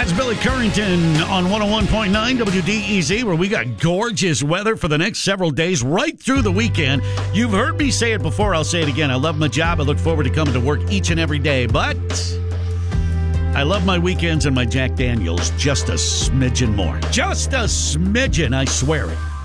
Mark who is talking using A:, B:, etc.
A: That's Billy Currington on 101.9 WDEZ, where we got gorgeous weather for the next several days, right through the weekend. You've heard me say it before. I'll say it again. I love my job. I look forward to coming to work each and every day. But I love my weekends and my Jack Daniels just a smidgen more. Just a smidgen, I swear it.